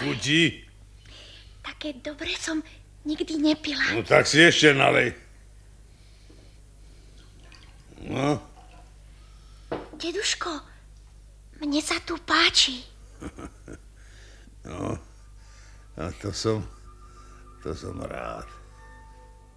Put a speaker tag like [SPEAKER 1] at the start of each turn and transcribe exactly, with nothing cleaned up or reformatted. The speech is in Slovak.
[SPEAKER 1] chutí?
[SPEAKER 2] Také dobre som nikdy nepila.
[SPEAKER 1] No tak si ešte nalej. No.
[SPEAKER 2] Deduško, mne sa tu páči.
[SPEAKER 1] No, a to som, to som rád.